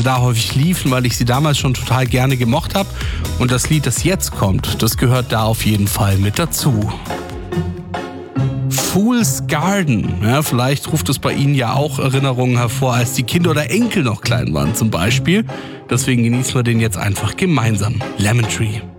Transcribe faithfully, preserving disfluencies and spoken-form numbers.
da häufig liefen, weil ich sie damals schon total gerne gemocht habe. Und das Lied, das jetzt kommt, das gehört da auf jeden Fall mit dazu. Fool's Garden. Ja, vielleicht ruft es bei Ihnen ja auch Erinnerungen hervor, als die Kinder oder Enkel noch klein waren zum Beispiel. Deswegen genießen wir den jetzt einfach gemeinsam. Lemon Tree.